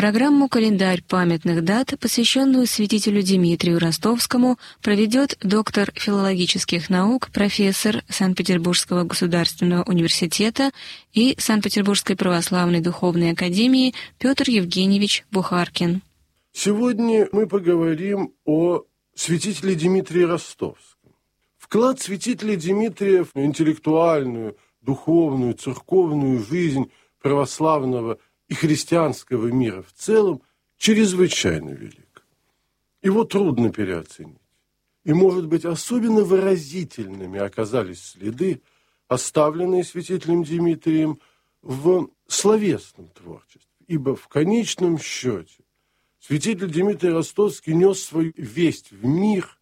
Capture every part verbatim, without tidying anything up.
Программу «Календарь памятных дат», посвященную святителю Димитрию Ростовскому, проведет доктор филологических наук, профессор Санкт-Петербургского государственного университета и Санкт-Петербургской православной духовной академии Петр Евгеньевич Бухаркин. Сегодня мы поговорим о святителе Димитрии Ростовском. Вклад святителя Димитрия в интеллектуальную, духовную, церковную жизнь православного и христианского мира в целом чрезвычайно велик. Его трудно переоценить. И, может быть, особенно выразительными оказались следы, оставленные святителем Димитрием в словесном творчестве. Ибо в конечном счете святитель Димитрий Ростовский нес свою весть в мир,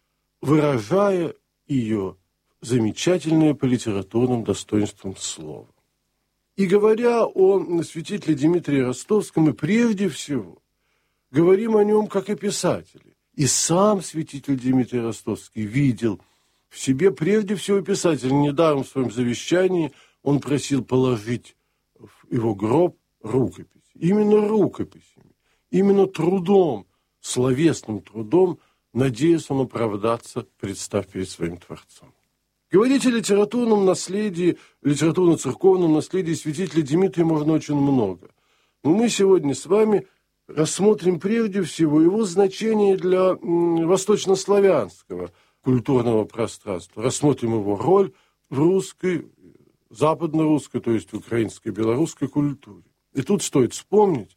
выражая ее замечательное по литературным достоинствам слова. И говоря о святителе Димитрии Ростовском, мы прежде всего говорим о нем как о писателе. И сам святитель Димитрий Ростовский видел в себе прежде всего писателя. Недаром в своем завещании он просил положить в его гроб рукопись. Именно рукописями, именно трудом, словесным трудом, надеясь он оправдаться, представ перед своим Творцом. Говорить о литературном наследии, литературно-церковном наследии святителя Димитрия можно очень много. Но мы сегодня с вами рассмотрим прежде всего его значение для восточнославянского культурного пространства. Рассмотрим его роль в русской, западно-русской, то есть украинской, белорусской культуре. И тут стоит вспомнить,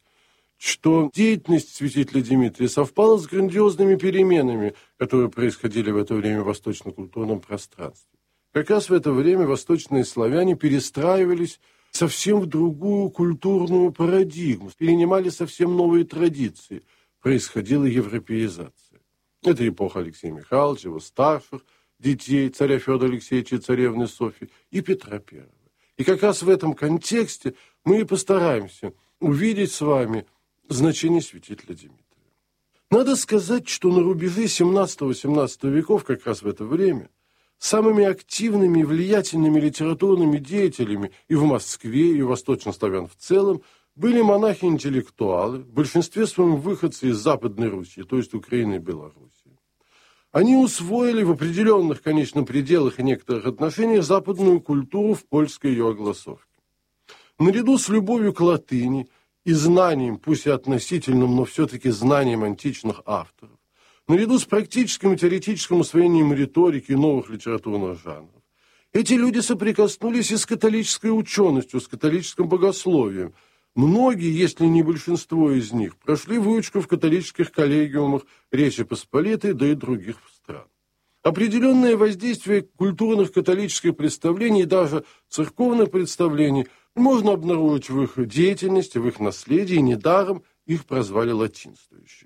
что деятельность святителя Димитрия совпала с грандиозными переменами, которые происходили в это время в восточно-культурном пространстве. Как раз в это время восточные славяне перестраивались совсем в другую культурную парадигму, перенимали совсем новые традиции, происходила европеизация. Это эпоха Алексея Михайловича, его старших детей, царя Федора Алексеевича и царевны Софьи, и Петра Первого. И как раз в этом контексте мы и постараемся увидеть с вами значение святителя Димитрия. Надо сказать, что на рубеже семнадцатого-восемнадцатого веков, как раз в это время, самыми активными и влиятельными литературными деятелями и в Москве, и у восточнославян в целом были монахи-интеллектуалы, в большинстве своем выходцы из Западной Руси, то есть Украины и Белоруссии. Они усвоили в определенных, конечно, пределах и некоторых отношениях западную культуру в польской ее огласовке. Наряду с любовью к латыни и знанием, пусть и относительным, но все-таки знанием античных авторов, наряду с практическим и теоретическим усвоением риторики и новых литературных жанров, эти люди соприкоснулись и с католической ученостью, с католическим богословием. Многие, если не большинство из них, прошли выучку в католических коллегиумах Речи Посполитой, да и других стран. Определенное воздействие культурных католических представлений и даже церковных представлений можно обнаружить в их деятельности, в их наследии, и недаром их прозвали латинствующими.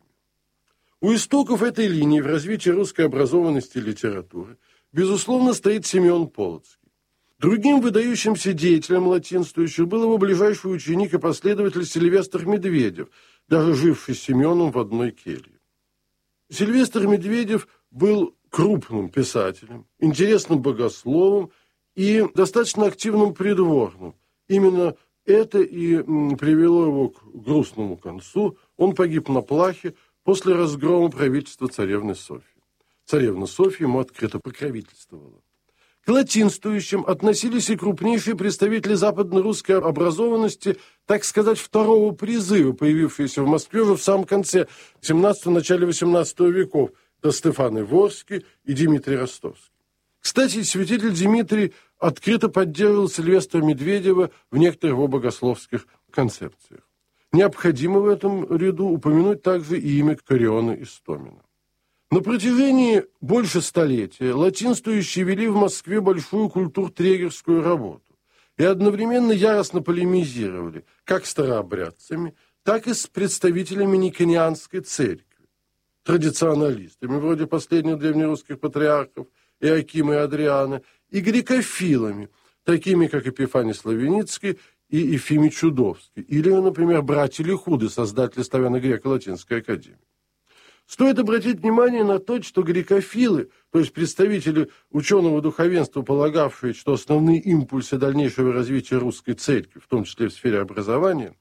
У истоков этой линии в развитии русской образованности и литературы, безусловно, стоит Симеон Полоцкий. Другим выдающимся деятелем латинствующих был его ближайший ученик и последователь Сильвестр Медведев, даже живший с Симеоном в одной келье. Сильвестр Медведев был крупным писателем, интересным богословом и достаточно активным придворным. Именно это и привело его к грустному концу. Он погиб на плахе после разгрома правительства царевны Софьи. Царевна Софья ему открыто покровительствовала. К латинствующим относились и крупнейшие представители западно-русской образованности, так сказать, второго призыва, появившиеся в Москве уже в самом конце семнадцатого, начале восемнадцатого веков. Это Стефан Иворский и Димитрий Ростовский. Кстати, святитель Димитрий открыто поддерживал Сильвестра Медведева в некоторых его богословских концепциях. Необходимо в этом ряду упомянуть также и имя Кориона Истомина. На протяжении больше столетия латинствующие вели в Москве большую культур-трегерскую работу и одновременно яростно полемизировали как с старообрядцами, так и с представителями никонианской церкви, традиционалистами, вроде последних древнерусских патриархов Иоакима и Адриана, и грекофилами, такими как Эпифаний Славяницкий и Ефимий Чудовский, или, например, братья Лихуды, создатели славяно-греко-латинской академии. Стоит обратить внимание на то, что грекофилы, то есть представители ученого духовенства, полагавшие, что основные импульсы дальнейшего развития русской церкви, в том числе в сфере образования,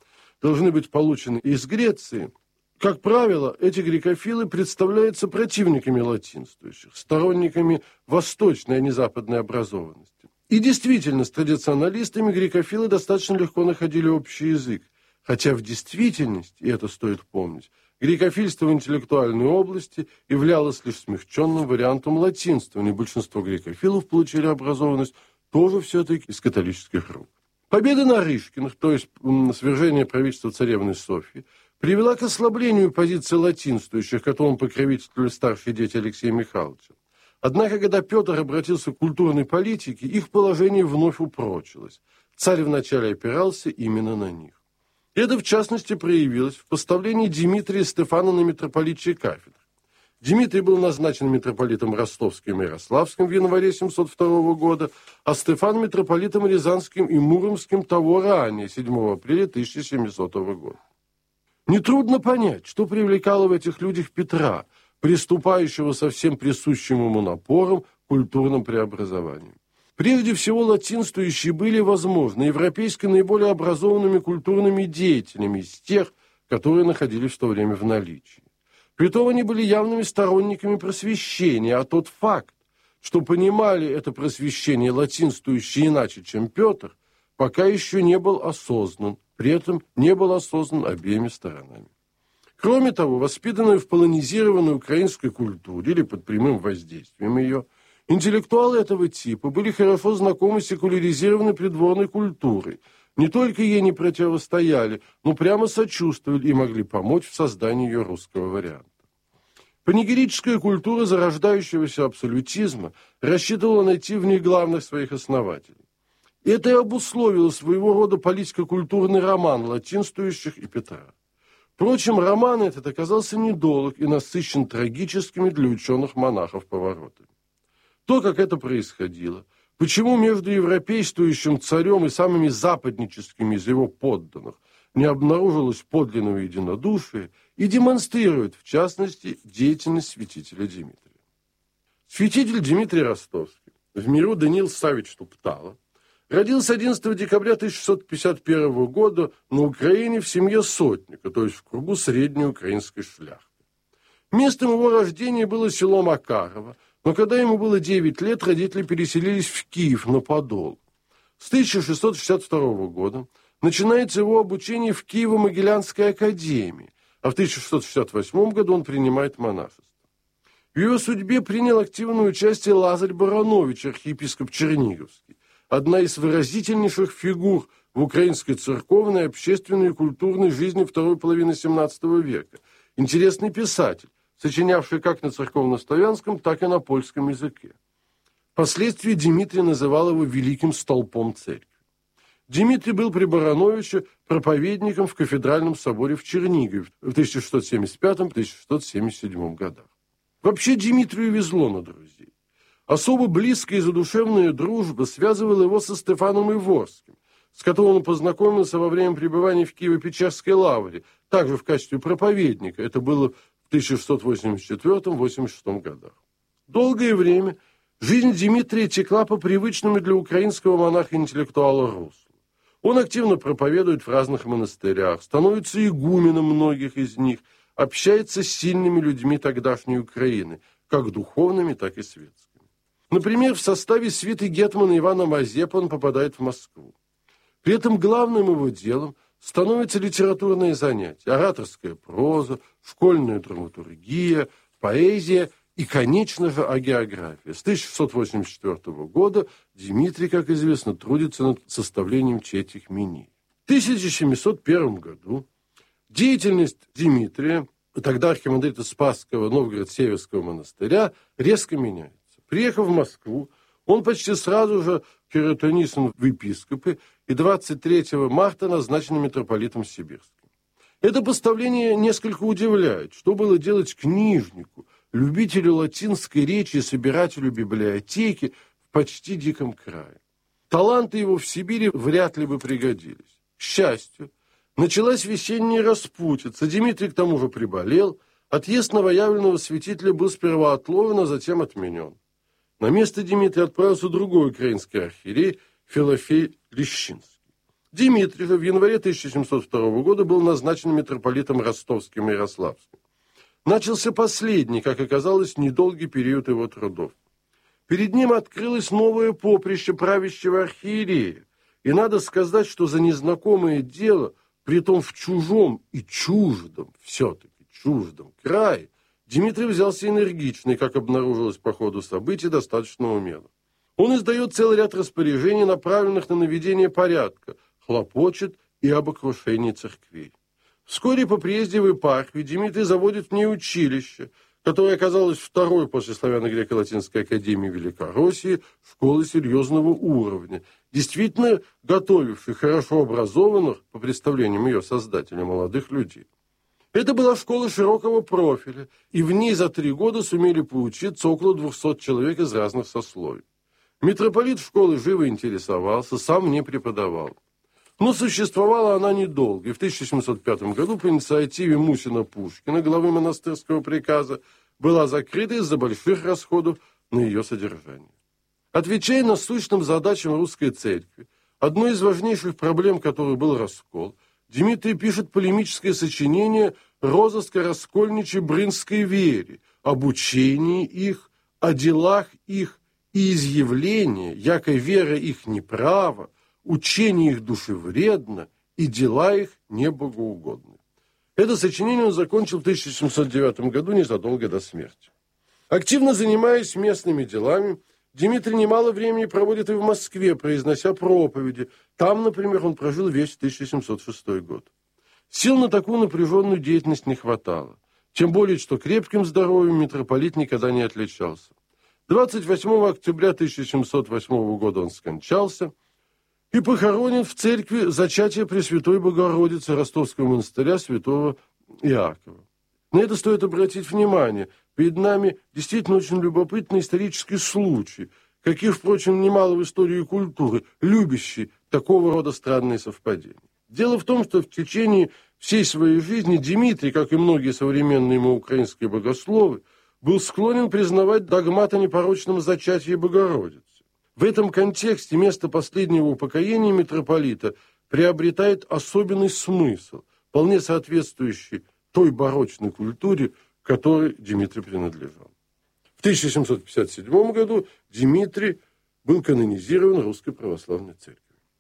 должны быть получены из Греции, как правило, эти грекофилы представляются противниками латинствующих, сторонниками восточной, а не западной образованности. И действительно, с традиционалистами грекофилы достаточно легко находили общий язык, хотя в действительности, и это стоит помнить, грекофильство в интеллектуальной области являлось лишь смягченным вариантом латинствования. Большинство грекофилов получили образованность тоже все-таки из католических рук. Победа Нарышкиных, то есть свержение правительства царевны Софьи, привела к ослаблению позиции латинствующих, которым покровительствовали старшие дети Алексея Михайловича. Однако, когда Петр обратился к культурной политике, их положение вновь упрочилось. Царь вначале опирался именно на них. Это, в частности, проявилось в поставлении Дмитрия Стефана на митрополитчие кафедры. Дмитрий был назначен митрополитом Ростовским и Ярославским в январе семьсот второго года, а Стефан митрополитом Рязанским и Муромским того ранее, седьмого апреля тысяча семисотого года. Нетрудно понять, что привлекало в этих людях Петра, приступающего со всем присущим ему напором к культурным преобразованиям. Прежде всего, латинствующие были, возможно, европейски наиболее образованными культурными деятелями из тех, которые находились в то время в наличии. Притом они были явными сторонниками просвещения, а тот факт, что понимали это просвещение латинствующие иначе, чем Петр, пока еще не был осознан, при этом не был осознан обеими сторонами. Кроме того, воспитанные в полонизированной украинской культуре или под прямым воздействием ее, интеллектуалы этого типа были хорошо знакомы с секуляризированной придворной культурой, не только ей не противостояли, но прямо сочувствовали и могли помочь в создании ее русского варианта. Панигерическая культура зарождающегося абсолютизма рассчитывала найти в ней главных своих основателей. Это и обусловило своего рода политико-культурный роман латинствующих и Петра. Впрочем, роман этот оказался недолг и насыщен трагическими для ученых-монахов поворотами. То, как это происходило, почему между европействующим царем и самыми западническими из его подданных не обнаружилось подлинного единодушия, и демонстрирует, в частности, деятельность святителя Дмитрия. Святитель Дмитрий Ростовский, в миру Даниил Саввич Туптала, родился одиннадцатого декабря тысяча шестьсот пятьдесят первого года на Украине в семье сотника, то есть в кругу средней украинской шляхты. Местом его рождения было село Макарово, но когда ему было девять лет, родители переселились в Киев на Подол. С тысяча шестьсот шестьдесят второго года начинается его обучение в Киево-Могилянской академии, а в тысяча шестьсот шестьдесят восьмом году он принимает монашество. В его судьбе принял активное участие Лазарь Баранович, архиепископ Черниговский, одна из выразительнейших фигур в украинской церковной, общественной и культурной жизни второй половины семнадцатого века. Интересный писатель, сочинявший как на церковно-славянском, так и на польском языке. Впоследствии Дмитрий называл его великим столпом церкви. Дмитрий был при Барановиче проповедником в кафедральном соборе в Чернигове в тысяча шестьсот семьдесят пятом — тысяча шестьсот семьдесят седьмом годах. Вообще Дмитрию везло на друзей. Особо близкая и задушевная дружба связывала его со Стефаном Иворским, с которым он познакомился во время пребывания в Киево-Печерской лавре, также в качестве проповедника. Это было в тысяча шестьсот восемьдесят четвёртом — восемьдесят шестом годах. Долгое время жизнь Дмитрия текла по привычному для украинского монаха-интеллектуала руслу. Он активно проповедует в разных монастырях, становится игуменом многих из них, общается с сильными людьми тогдашней Украины, как духовными, так и светскими. Например, в составе свиты гетмана Ивана Мазепы он попадает в Москву. При этом главным его делом становятся литературные занятия, ораторская проза, школьная драматургия, поэзия и, конечно же, агеография. С тысяча шестьсот восемьдесят четвёртого года Дмитрий, как известно, трудится над составлением четих миней. В тысяча семьсот первом году деятельность Дмитрия, тогда архимандрита Спасского Новгород-Северского монастыря, резко меняется. Приехав в Москву, он почти сразу же перетонисан в епископы и двадцать третьего марта назначен митрополитом Сибирским. Это поставление несколько удивляет. Что было делать книжнику, любителю латинской речи и собирателю библиотеки в почти диком крае? Таланты его в Сибири вряд ли бы пригодились. К счастью, началась весенняя распутица. Дмитрий к тому же приболел. Отъезд новоявленного святителя был сперва отловлен, а затем отменен. На место Дмитрия отправился другой украинский архиерей Филофей Лещинский. Дмитрий же в январе тысяча семьсот второго года был назначен митрополитом Ростовским и Ярославским. Начался последний, как оказалось, недолгий период его трудов. Перед ним открылось новое поприще правящего архиерея, и надо сказать, что за незнакомое дело, притом в чужом и чуждом, все-таки чуждом крае, Дмитрий взялся энергично и, как обнаружилось по ходу событий, достаточно умело. Он издает целый ряд распоряжений, направленных на наведение порядка, хлопочет и об окрушении церквей. Вскоре по приезде в епархию Дмитрий заводит в ней училище, которое оказалось второй после славяно-греко-латинской академии Великороссии школы серьезного уровня, действительно готовившей хорошо образованных, по представлениям ее создателя, молодых людей. Это была школа широкого профиля, и в ней за три года сумели поучиться около двухсот человек из разных сословий. Митрополит школы живо интересовался, сам не преподавал. Но существовала она недолго, и в тысяча семьсот пятом году по инициативе Мусина-Пушкина, главы монастырского приказа, была закрыта из-за больших расходов на ее содержание. Отвечая насущным задачам русской церкви, одной из важнейших проблем которой был раскол, Дмитрий пишет полемическое сочинение «Розыск о раскольничьей брынской вере», об учении их, о делах их и изъявление, яко вера их неправа, учение их душевредно и дела их небогоугодны. Это сочинение он закончил в тысяча семьсот девятом году, незадолго до смерти. Активно занимаясь местными делами, Дмитрий немало времени проводит и в Москве, произнося проповеди. Там, например, он прожил весь тысяча семьсот шестой год. Сил на такую напряженную деятельность не хватало. Тем более, что крепким здоровьем митрополит никогда не отличался. двадцать восьмого октября тысяча семьсот восьмого года он скончался и похоронен в церкви Зачатия Пресвятой Богородицы Ростовского монастыря святого Иакова. На это стоит обратить внимание. Перед нами действительно очень любопытный исторический случай, каких, впрочем, немало в истории культуры, любящий такого рода странные совпадения. Дело в том, что в течение всей своей жизни Дмитрий, как и многие современные ему украинские богословы, был склонен признавать догмат о непорочном зачатии Богородицы. В этом контексте место последнего упокоения митрополита приобретает особенный смысл, вполне соответствующий той барочной культуре, к которой Дмитрий принадлежал. В тысяча семьсот пятьдесят седьмом году Дмитрий был канонизирован Русской Православной Церковью.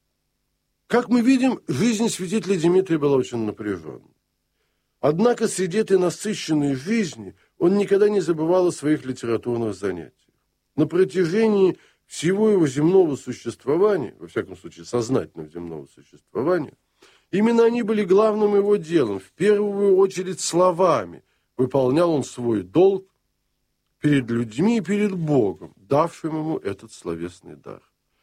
Как мы видим, жизнь святителя Дмитрия была очень напряженной. Однако среди этой насыщенной жизни он никогда не забывал о своих литературных занятиях. На протяжении всего его земного существования, во всяком случае сознательного земного существования, именно они были главным его делом, в первую очередь словами. Выполнял он свой долг перед людьми и перед Богом, давшим ему этот словесный дар.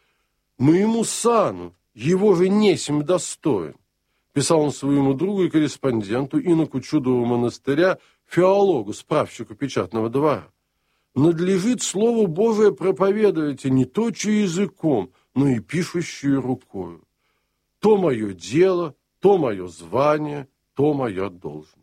«Моему сану, его же несем достоин», писал он своему другу и корреспонденту, иноку Чудового монастыря, феологу, справщику печатного двора. «Надлежит Слово Божие проповедовать не точью языком, но и пишущую рукою. То мое дело, то мое звание, то моя должность».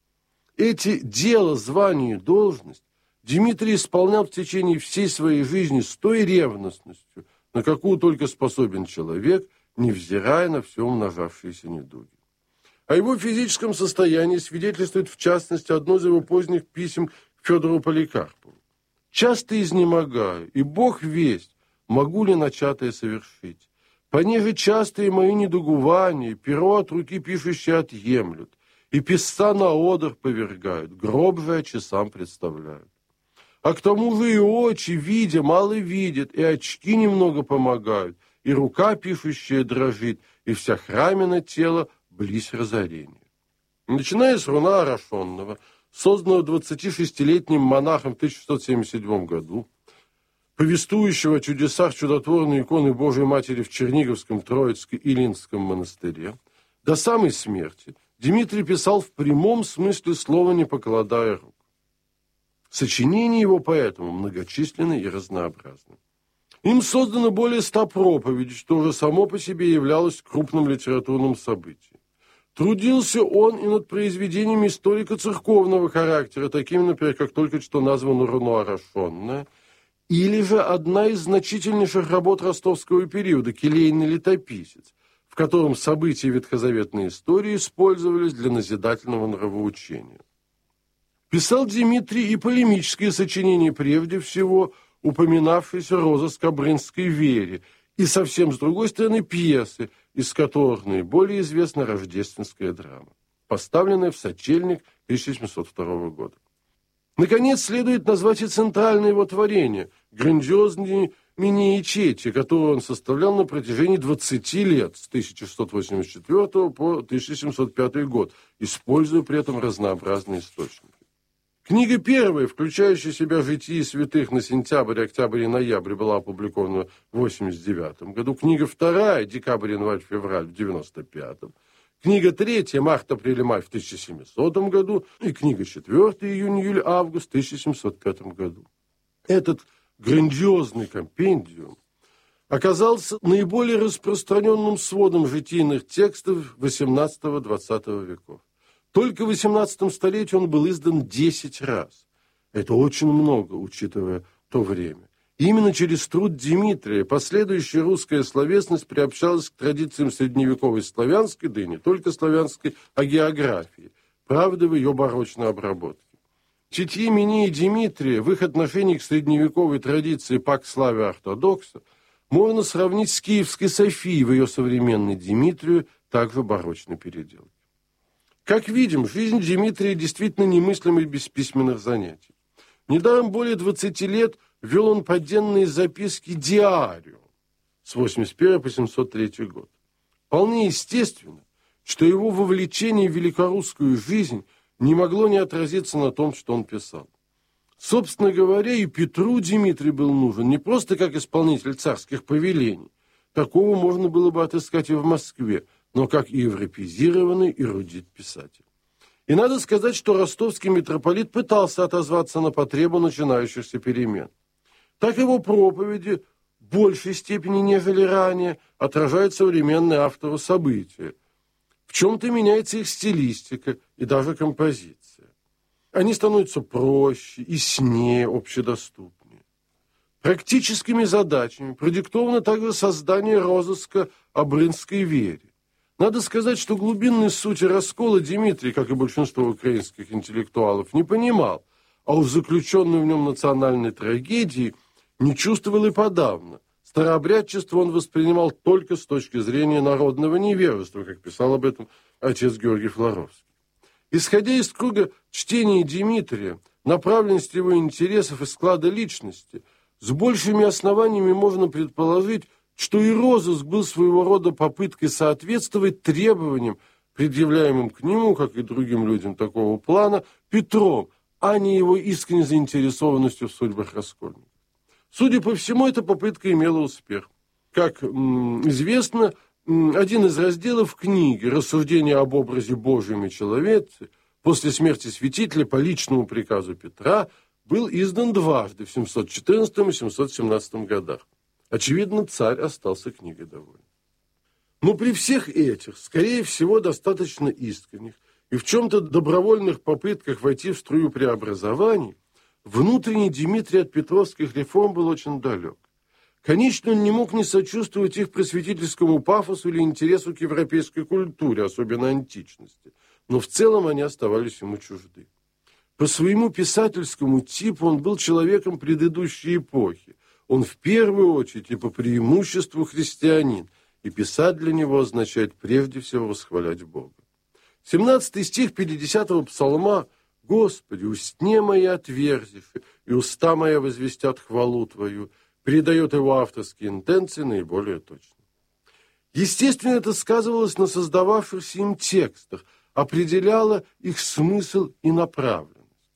Эти дело, звание и должность Дмитрий исполнял в течение всей своей жизни с той ревностностью, на какую только способен человек, невзирая на все умножавшиеся недуги. О его физическом состоянии свидетельствует, в частности, одно из его поздних писем к Федору Поликарпову. «Часто изнемогаю, и Бог весть, могу ли начатое совершить. Понеже частые мои недугувания, перо от руки пишущие отъемлют, и писца на одр повергают, гроб же часам представляют. А к тому же и очи, видя, мало видят, и очки немного помогают, и рука пишущая дрожит, и вся храмина тела близь разорения». Начиная с руна Арашонного, созданного двадцатишестилетним монахом в тысяча шестьсот семьдесят седьмом году, повествующего о чудесах чудотворной иконы Божией Матери в Черниговском, Троицком и Илинском монастыре, до самой смерти Дмитрий писал в прямом смысле слова, не покладая рук. Сочинения его поэтому многочисленны и разнообразны. Им создано более ста проповедей, что уже само по себе являлось крупным литературным событием. Трудился он и над произведениями историко-церковного характера, такими, например, как только что названо «Руно Арашонное», или же одна из значительнейших работ ростовского периода «Келейный летописец», в котором события ветхозаветной истории использовались для назидательного нравоучения. Писал Дмитрий и полемические сочинения, прежде всего упоминавшийся розыск о Брынской вере, и совсем с другой стороны пьесы, из которых наиболее известна рождественская драма, поставленная в сочельник тысяча семьсот второго года. Наконец, следует назвать и центральное его творение – грандиозные мини-ячейки, которые он составлял на протяжении двадцати лет, с тысяча шестьсот восемьдесят четвёртого по тысяча семьсот пятый год, используя при этом разнообразные источники. Книга первая, включающая в себя жития святых на сентябрь, октябрь и ноябрь, была опубликована в восемьдесят девятом году. Книга вторая, декабрь, январь, февраль, в девяносто пятом. Книга третья, март, апрель, май, в тысяча семисотом году. И книга четвертая, июнь, июль, август, в тысяча семьсот пятом году. Этот грандиозный компендиум оказался наиболее распространенным сводом житийных текстов восемнадцатого-двадцатого веков. Только в восемнадцатом столетии он был издан десять раз. Это очень много, учитывая то время. И именно через труд Дмитрия последующая русская словесность приобщалась к традициям средневековой славянской, да и не только славянской, а географии, правда, в ее барочной обработке. Читьи Минея Дмитрия в их отношении к средневековой традиции пакславия ортодокса можно сравнить с Киевской Софией в ее современной Дмитрию, также барочной переделке. Как видим, жизнь Дмитрия действительно немыслима без письменных занятий. Недаром более двадцати лет вел он поддельные записки «Диарио» с восемьдесят первого по семьсот третий год. Вполне естественно, что его вовлечение в великорусскую жизнь не могло не отразиться на том, что он писал. Собственно говоря, и Петру Дмитрий был нужен не просто как исполнитель царских повелений. Такого можно было бы отыскать и в Москве, но как и европеизированный эрудит-писатель. И надо сказать, что ростовский митрополит пытался отозваться на потребу начинающихся перемен. Так его проповеди в большей степени, нежели ранее, отражают современные авторы события. В чем-то меняется их стилистика и даже композиция. Они становятся проще, яснее, общедоступнее. Практическими задачами продиктовано также создание розыска о Брынской вере. Надо сказать, что глубинной сути раскола Дмитрий, как и большинство украинских интеллектуалов, не понимал, а уж заключенную в нем национальной трагедии не чувствовал и подавно. Старообрядчество он воспринимал только с точки зрения народного невежества, как писал об этом отец Георгий Флоровский. Исходя из круга чтения Дмитрия, направленности его интересов и склада личности, с большими основаниями можно предположить, что и розыск был своего рода попыткой соответствовать требованиям, предъявляемым к нему, как и другим людям такого плана, Петром, а не его искренней заинтересованностью в судьбах раскольников. Судя по всему, эта попытка имела успех. Как м, известно, м, один из разделов книги «Рассуждения об образе Божьем и человеке» после смерти святителя по личному приказу Петра был издан дважды в семьсот четырнадцатом и семьсот семнадцатом годах. Очевидно, царь остался книгой доволен. Но при всех этих, скорее всего, достаточно искренних и в чем-то добровольных попытках войти в струю преобразований, внутренний Дмитрий от петровских реформ был очень далек. Конечно, он не мог не сочувствовать их просветительскому пафосу или интересу к европейской культуре, особенно античности, но в целом они оставались ему чужды. По своему писательскому типу он был человеком предыдущей эпохи. Он в первую очередь и по преимуществу христианин, и писать для него означает прежде всего восхвалять Бога. семнадцатый стих пятидесятого псалма «Господи, устне мои отверзишь, и уста моя возвестят хвалу Твою», передает его авторские интенции наиболее точно. Естественно, это сказывалось на создававшихся им текстах, определяло их смысл и направленность.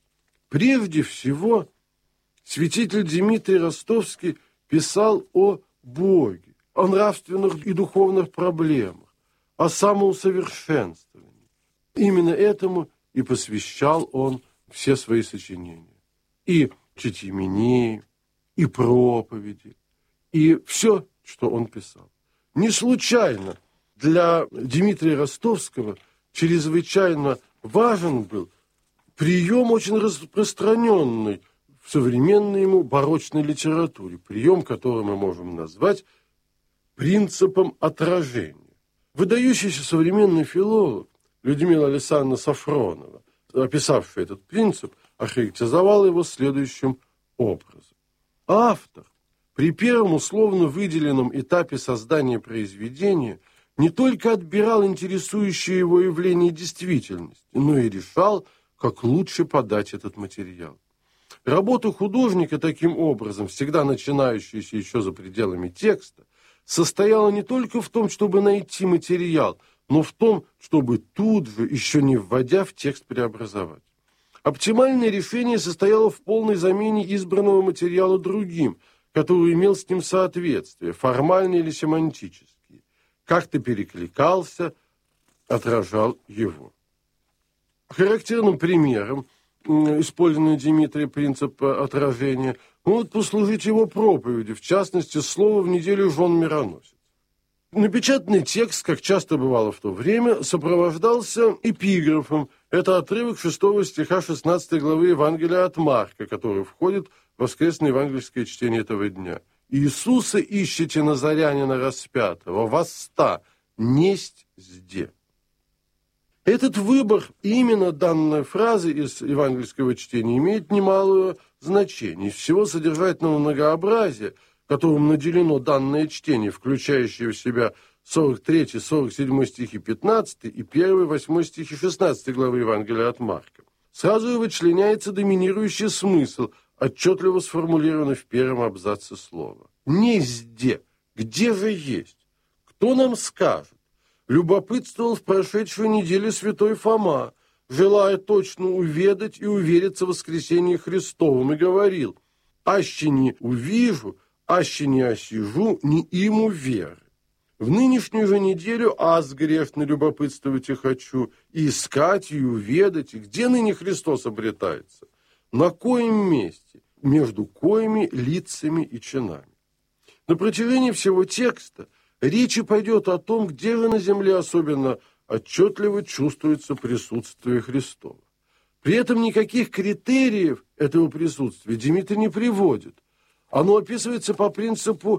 Прежде всего, святитель Дмитрий Ростовский писал о Боге, о нравственных и духовных проблемах, о самоусовершенствовании. Именно этому и посвящал он все свои сочинения. И читьи Минеи, и проповеди, и все, что он писал. Не случайно для Дмитрия Ростовского чрезвычайно важен был прием, очень распространенный в современной ему барочной литературе, прием, который мы можем назвать принципом отражения. Выдающийся современный филолог Людмила Александровна Сафронова, описавшая этот принцип, охарактеризовала его следующим образом. Автор при первом условно выделенном этапе создания произведения не только отбирал интересующее его явление действительности, но и решал, как лучше подать этот материал. Работа художника, таким образом, всегда начинающаяся еще за пределами текста, состояла не только в том, чтобы найти материал, но в том, чтобы тут же, еще не вводя в текст, преобразовать. Оптимальное решение состояло в полной замене избранного материала другим, который имел с ним соответствие, формальные или семантические, как-то перекликался, отражал его. Характерным примером использованный Дмитрием принципа отражения могут послужить его проповеди, в частности, «Слово в неделю жен мироносец». Напечатанный текст, как часто бывало в то время, сопровождался эпиграфом. Это отрывок шестого стиха шестнадцатой главы Евангелия от Марка, который входит в воскресное евангельское чтение этого дня. «Иисуса ищете Назарянина распятого, восста, несть зде». Этот выбор, именно данная фраза из евангельского чтения, имеет немалое значение. Из всего содержательного многообразия, которым наделено данное чтение, включающее в себя сорок третий сорок седьмой стихи пятнадцатый и первый восьмой стихи шестнадцатой главы Евангелия от Марка, сразу и вычленяется доминирующий смысл, отчетливо сформулированный в первом абзаце слова. «Незде, где же есть? Кто нам скажет?» Любопытствовал в прошедшую неделю святой Фома, желая точно уведать и увериться в воскресении Христовом, и говорил: «Аще не увижу, аще не осижу, не иму веры». В нынешнюю же неделю аз грешно любопытствовать и хочу, и искать, и уведать, и где ныне Христос обретается, на коем месте, между коими лицами и чинами. На протяжении всего текста речь пойдет о том, где же на земле особенно отчетливо чувствуется присутствие Христова. При этом никаких критериев этого присутствия Дмитрий не приводит. Оно описывается по принципу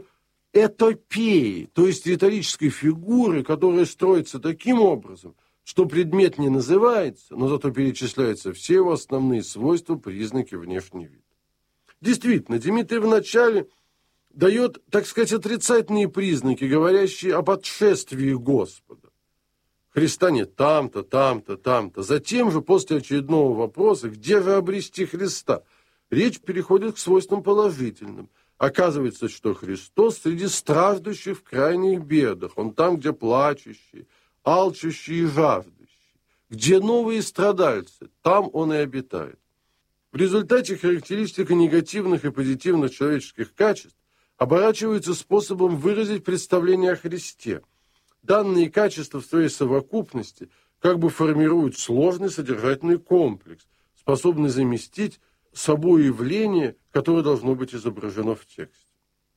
этопеи, то есть риторической фигуры, которая строится таким образом, что предмет не называется, но зато перечисляются все его основные свойства, признаки, внешний вид. Действительно, Дмитрий вначале дает, так сказать, отрицательные признаки, говорящие об отшествии Господа. Христа нет там-то, там-то, там-то. Затем же, после очередного вопроса, где же обрести Христа, речь переходит к свойствам положительным. Оказывается, что Христос среди страждущих в крайних бедах. Он там, где плачущие, алчущие и жаждущие. Где новые страдальцы, там Он и обитает. В результате характеристика негативных и позитивных человеческих качеств оборачиваются способом выразить представление о Христе. Данные качества в своей совокупности как бы формируют сложный содержательный комплекс, способный заместить собой явление, которое должно быть изображено в тексте.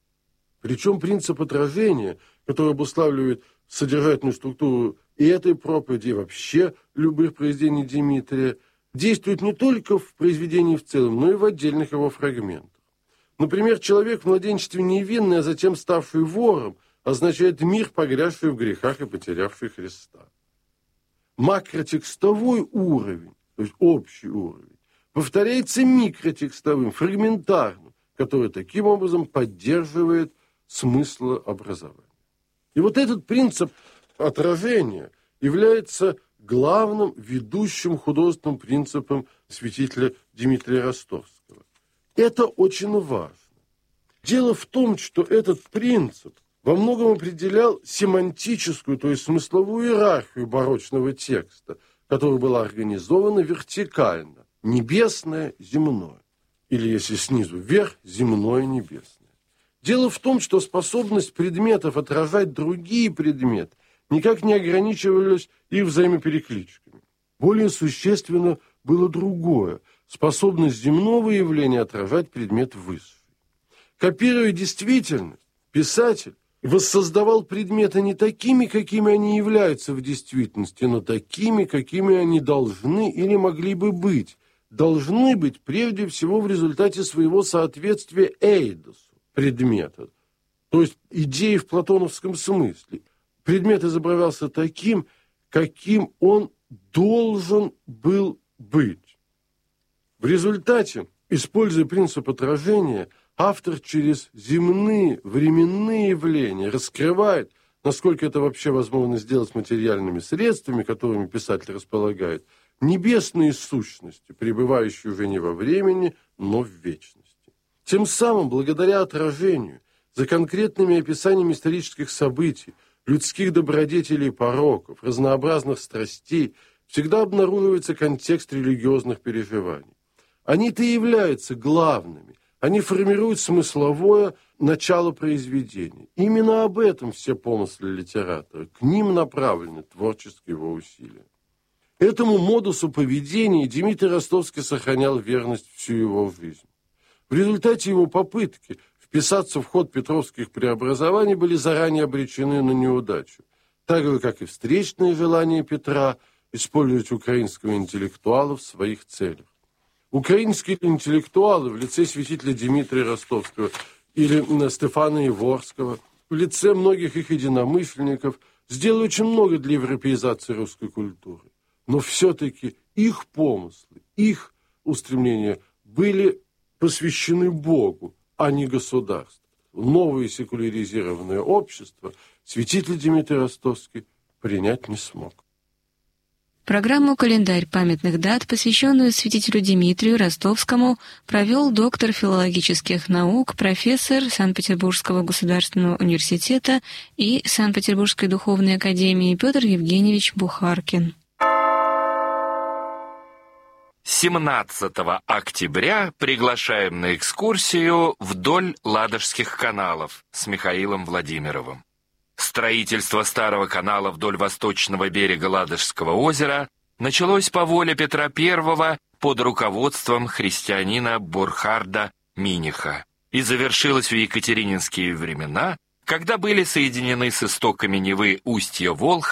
Причем принцип отражения, который обуславливает содержательную структуру и этой проповеди, и вообще любых произведений Дмитрия, действует не только в произведении в целом, но и в отдельных его фрагментах. Например, человек в младенчестве невинный, а затем ставший вором, означает мир, погрязший в грехах и потерявший Христа. Макротекстовой уровень, то есть общий уровень, повторяется микротекстовым, фрагментарным, который таким образом поддерживает смыслообразование. И вот этот принцип отражения является главным ведущим художественным принципом святителя Дмитрия Ростовского. Это очень важно. Дело в том, что этот принцип во многом определял семантическую, то есть смысловую иерархию барочного текста, которая была организована вертикально. Небесное, земное. Или, если снизу вверх, земное, небесное. Дело в том, что способность предметов отражать другие предметы никак не ограничивалась их взаимоперекличками. Более существенно было другое – способность земного явления отражать предмет высший. Копируя действительность, писатель воссоздавал предметы не такими, какими они являются в действительности, но такими, какими они должны или могли бы быть. Должны быть прежде всего в результате своего соответствия эйдосу предмета, то есть идеи в платоновском смысле. предмет изображался таким, каким он должен был быть. В результате, используя принцип отражения, автор через земные временные явления раскрывает, насколько это вообще возможно сделать материальными средствами, которыми писатель располагает, небесные сущности, пребывающие уже не во времени, но в вечности. Тем самым, благодаря отражению, за конкретными описаниями исторических событий, людских добродетелей и пороков, разнообразных страстей, всегда обнаруживается контекст религиозных переживаний. Они-то и являются главными. Они формируют смысловое начало произведения. Именно об этом все помыслы литератора. К ним направлены творческие его усилия. Этому модусу поведения Дмитрий Ростовский сохранял верность всю его жизнь. В результате его попытки вписаться в ход петровских преобразований были заранее обречены на неудачу, так же, как и встречные желания Петра использовать украинского интеллектуала в своих целях. Украинские интеллектуалы в лице святителя Дмитрия Ростовского или Стефана Иворского, в лице многих их единомышленников сделали очень много для европеизации русской культуры. Но все-таки их помыслы, их устремления были посвящены Богу, а не государству. Новое секуляризированное общество святитель Дмитрий Ростовский принять не смог. Программу «Календарь памятных дат», посвященную святителю Дмитрию Ростовскому, провел доктор филологических наук, профессор Санкт-Петербургского государственного университета и Санкт-Петербургской духовной академии Петр Евгеньевич Бухаркин. семнадцатого октября приглашаем на экскурсию вдоль Ладожских каналов с Михаилом Владимировым. Строительство старого канала вдоль восточного берега Ладожского озера началось по воле Петра Первого под руководством христианина Бурхарда Миниха и завершилось в екатерининские времена, когда были соединены с истоками Невы устья Волхва